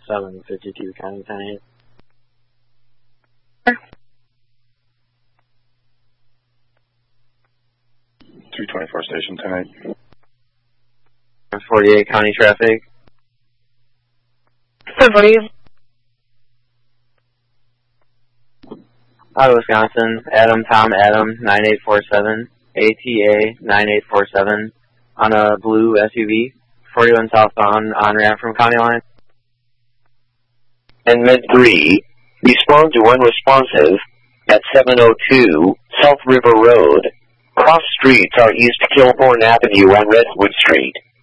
752 County 10-8. 224 Station 10-8. 48 County Traffic. 748. Out of Wisconsin, Adam Tom Adam 9847, ATA 9847, on a blue SUV, 41 southbound on ramp from County Line. And Med 3, respond to unresponsive at 702 South River Road. Cross streets are East Kilbourne Avenue and Redwood Street.